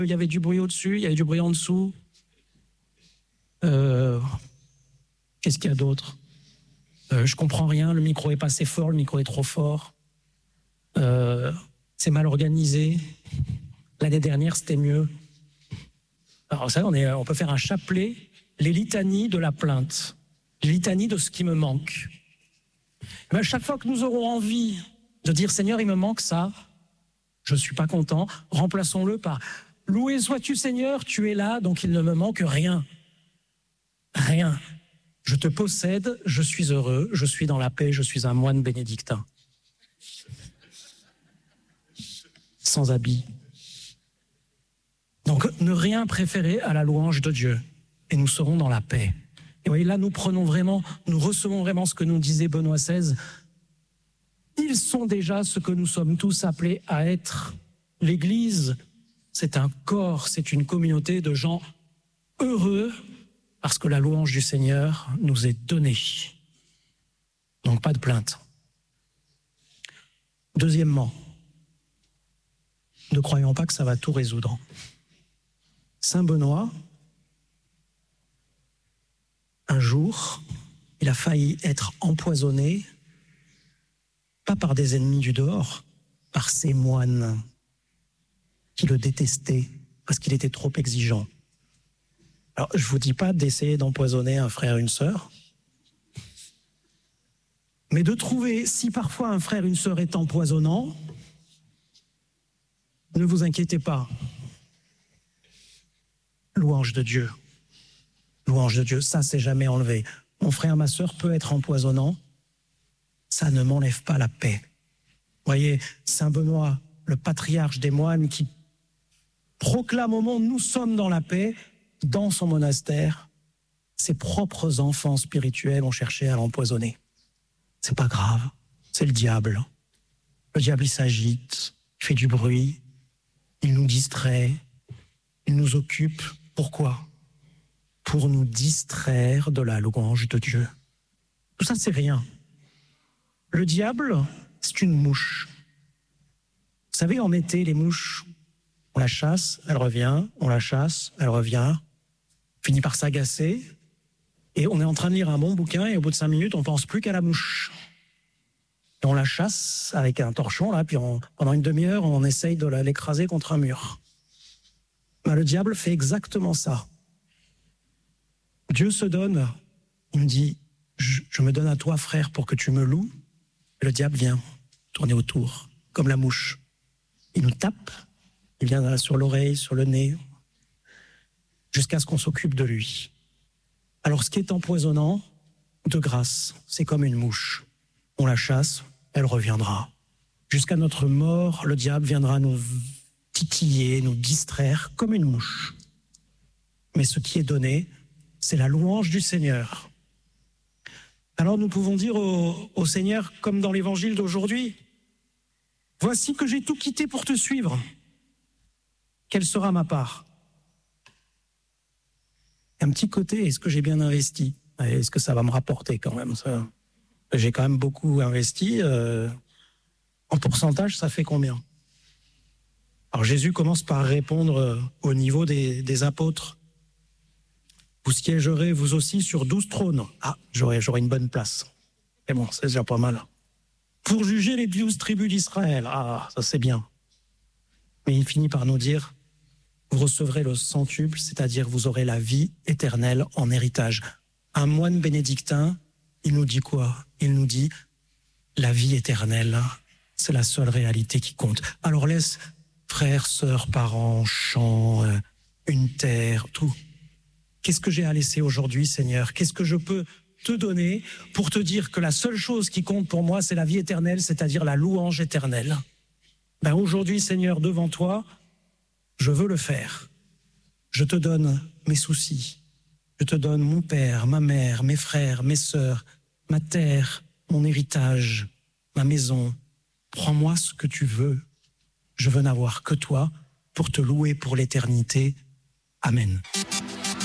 Il y avait du bruit au-dessus, il y avait du bruit en dessous. Qu'est-ce qu'il y a d'autre? Je comprends rien, le micro est pas assez fort, le micro est trop fort. C'est mal organisé. L'année dernière, c'était mieux. Alors ça, on peut faire un chapelet, les litanies de la plainte, les litanies de ce qui me manque. Mais chaque fois que nous aurons envie de dire « Seigneur, il me manque ça », je ne suis pas content, remplaçons-le par « Loué sois-tu Seigneur, tu es là, donc il ne me manque rien. Rien. Je te possède, je suis heureux, je suis dans la paix, je suis un moine bénédictin. » Sans habit. Donc, ne rien préférer à la louange de Dieu. Et nous serons dans la paix. Et vous voyez, là, nous recevons vraiment ce que nous disait Benoît XVI. Ils sont déjà ce que nous sommes tous appelés à être. L'Église, c'est un corps, c'est une communauté de gens heureux parce que la louange du Seigneur nous est donnée. Donc, pas de plainte. Deuxièmement, ne croyons pas que ça va tout résoudre. Saint Benoît, un jour, il a failli être empoisonné, pas par des ennemis du dehors, par ses moines qui le détestaient parce qu'il était trop exigeant. Alors, je ne vous dis pas d'essayer d'empoisonner un frère, une sœur, mais de trouver, si parfois un frère, une sœur est empoisonnant, ne vous inquiétez pas. Louange de Dieu. Louange de Dieu, ça c'est jamais enlevé. Mon frère, ma sœur peut être empoisonnant, ça ne m'enlève pas la paix. Vous voyez, Saint Benoît, le patriarche des moines qui proclame au monde, nous sommes dans la paix, dans son monastère, ses propres enfants spirituels ont cherché à l'empoisonner. C'est pas grave, c'est le diable. Le diable, il s'agite, il fait du bruit, il nous distrait, il nous occupe. Pourquoi? Pour nous distraire de la louange de Dieu. Tout ça, c'est rien. Le diable, c'est une mouche. Vous savez, en été, les mouches, on la chasse, elle revient, on la chasse, elle revient, finit par s'agacer, et on est en train de lire un bon bouquin, et au bout de 5 minutes, on pense plus qu'à la mouche. Et on la chasse avec un torchon, là, puis pendant une demi-heure, on essaye de l'écraser contre un mur. Ben, le diable fait exactement ça. Dieu se donne, il me dit, je me donne à toi, frère, pour que tu me loues. Et le diable vient tourner autour, comme la mouche. Il nous tape, il vient sur l'oreille, sur le nez, jusqu'à ce qu'on s'occupe de lui. Alors, ce qui est empoisonnant, de grâce, c'est comme une mouche. On la chasse, elle reviendra. Jusqu'à notre mort, le diable viendra nous titiller, nous distraire comme une mouche. Mais ce qui est donné, c'est la louange du Seigneur. Alors nous pouvons dire au Seigneur, comme dans l'évangile d'aujourd'hui, « Voici que j'ai tout quitté pour te suivre. Quelle sera ma part ?» Un petit côté, est-ce que j'ai bien investi? Est-ce que ça va me rapporter quand même ça? J'ai quand même beaucoup investi. En pourcentage, ça fait combien? Alors Jésus commence par répondre au niveau des apôtres. Vous siégerez vous aussi sur 12 trônes. Ah, j'aurai une bonne place. Mais bon, c'est déjà pas mal. Pour juger les 12 tribus d'Israël. Ah, ça c'est bien. Mais il finit par nous dire, vous recevrez le centuple, c'est-à-dire vous aurez la vie éternelle en héritage. Un moine bénédictin, il nous dit quoi? Il nous dit, la vie éternelle, c'est la seule réalité qui compte. Alors laisse frères, sœurs, parents, champs, une terre, tout. Qu'est-ce que j'ai à laisser aujourd'hui, Seigneur? Qu'est-ce que je peux te donner pour te dire que la seule chose qui compte pour moi, c'est la vie éternelle, c'est-à-dire la louange éternelle? Ben aujourd'hui, Seigneur, devant toi, je veux le faire. Je te donne mes soucis. Je te donne mon père, ma mère, mes frères, mes sœurs, ma terre, mon héritage, ma maison. Prends-moi ce que tu veux. Je veux n'avoir que toi pour te louer pour l'éternité. Amen.